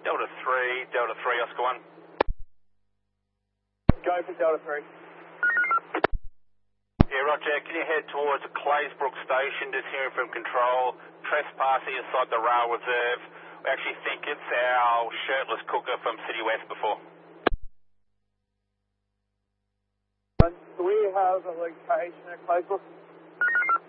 Delta 3, Oscar 1. Go for Delta 3. Yeah, Roger, can you head towards Claysbrook Station, just hearing from control, trespassing inside the rail reserve. We actually think it's our shirtless cooker from City West before. Do we have a location at Claysbrook?